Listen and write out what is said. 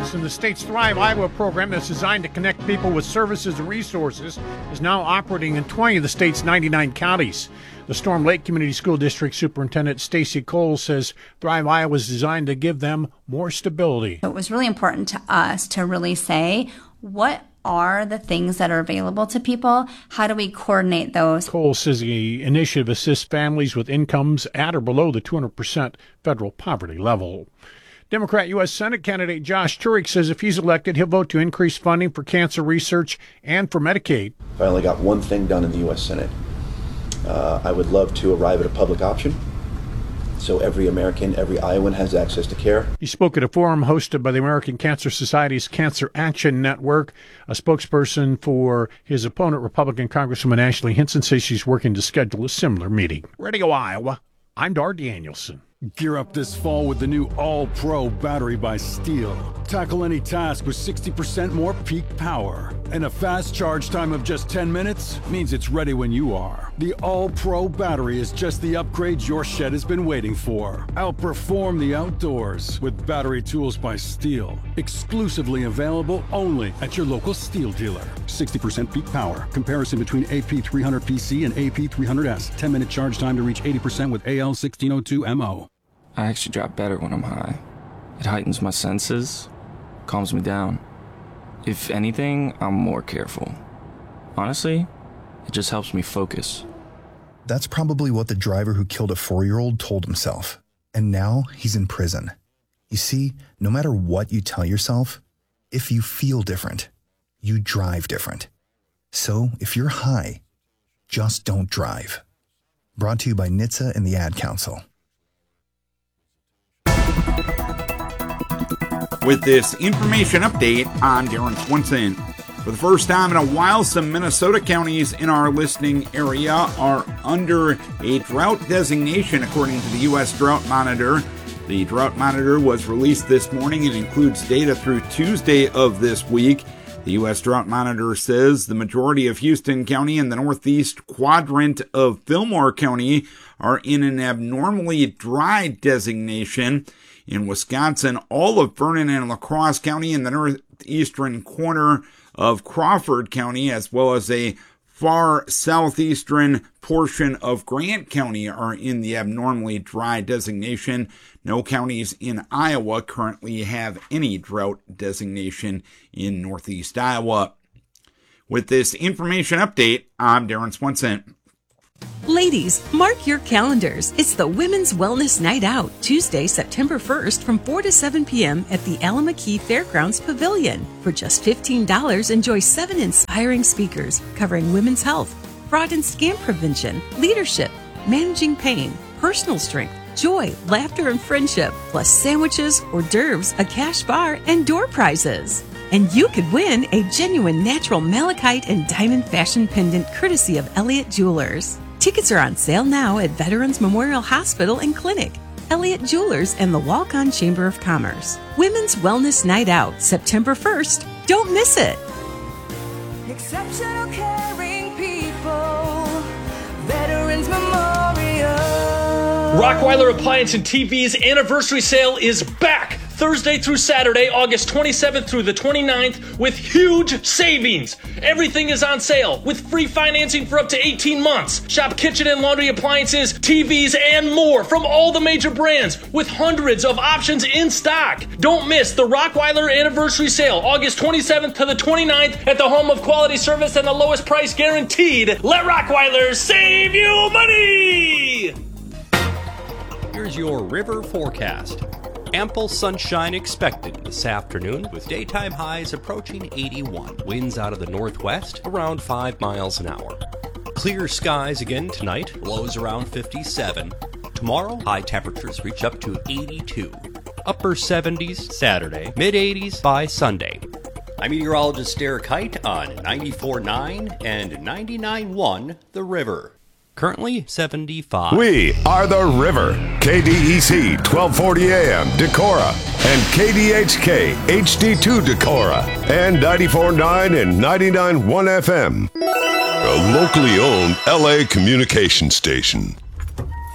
Listen, the state's Thrive Iowa program that's designed to connect people with services and resources is now operating in 20 of the state's 99 counties. The Storm Lake Community School District Superintendent Stacy Cole says Thrive Iowa is designed to give them more stability. It was really important to us to really say, what are the things that are available to people? How do we coordinate those? Cole says the initiative assists families with incomes at or below the 200% federal poverty level. Democrat U.S. Senate candidate Josh Turek says if he's elected, he'll vote to increase funding for cancer research and for Medicaid. If I only got one thing done in the U.S. Senate, I would love to arrive at a public option so every American, every Iowan has access to care. He spoke at a forum hosted by the American Cancer Society's Cancer Action Network. A spokesperson for his opponent, Republican Congresswoman Ashley Hinson, says she's working to schedule a similar meeting. Radio Iowa, I'm Dar Danielson. Gear up this fall with the new All-Pro battery by Steel. Tackle any task with 60% more peak power. And a fast charge time of just 10 minutes means it's ready when you are. The All-Pro battery is just the upgrade your shed has been waiting for. Outperform the outdoors with battery tools by Steel. Exclusively available only at your local Steel dealer. 60% peak power. Comparison between AP300PC and AP300S. 10-minute charge time to reach 80% with AL1602MO. I actually drop better when I'm high. It heightens my senses, calms me down. If anything, I'm more careful. Honestly, it just helps me focus. That's probably what the driver who killed a 4-year-old told himself. And now he's in prison. You see, no matter what you tell yourself, if you feel different, you drive different. So if you're high, just don't drive. Brought to you by NHTSA and the Ad Council. With this information update, I'm Darren Swenson. For the first time in a while, some Minnesota counties in our listening area are under a drought designation, according to the U.S. Drought Monitor. The Drought Monitor was released this morning and includes data through Tuesday of this week. The U.S. Drought Monitor says the majority of Houston County and the northeast quadrant of Fillmore County are in an abnormally dry designation. In Wisconsin, all of Vernon and La Crosse County and the northeastern corner of Crawford County, as well as a far southeastern portion of Grant County, are in the abnormally dry designation. No counties in Iowa currently have any drought designation in northeast Iowa. With this information update, I'm Darren Swenson. Ladies, mark your calendars. It's the Women's Wellness Night Out, Tuesday, September 1st from 4 to 7 p.m. at the Alameda Fairgrounds Pavilion. For just $15, enjoy 7 inspiring speakers covering women's health, fraud and scam prevention, leadership, managing pain, personal strength, joy, laughter, and friendship, plus sandwiches, hors d'oeuvres, a cash bar, and door prizes. And you could win a genuine natural malachite and diamond fashion pendant courtesy of Elliott Jewelers. Tickets are on sale now at Veterans Memorial Hospital and Clinic, Elliott Jewelers, and the Walk-On Chamber of Commerce. Women's Wellness Night Out, September 1st. Don't miss it. Exceptional caring people, Veterans Memorial. Rockweiler Appliance and TV's anniversary sale is back. Thursday through Saturday, August 27th through the 29th, with huge savings. Everything is on sale with free financing for up to 18 months. Shop kitchen and laundry appliances, TVs, and more from all the major brands with hundreds of options in stock. Don't miss the Rockweiler Anniversary Sale, August 27th to the 29th at the home of quality service and the lowest price guaranteed. Let Rockweiler save you money! Here's your river forecast. Ample sunshine expected this afternoon with daytime highs approaching 81. Winds out of the northwest around 5 miles an hour. Clear skies again tonight, lows around 57. Tomorrow, high temperatures reach up to 82. Upper 70s Saturday, mid 80s by Sunday. I'm meteorologist Derek Height on 94.9 and 99.1 The River. Currently 75. We are The River. KDEC 1240 AM Decorah and KDHK HD2 Decorah and 94.9 and 99.1 FM. A locally owned LA communication station.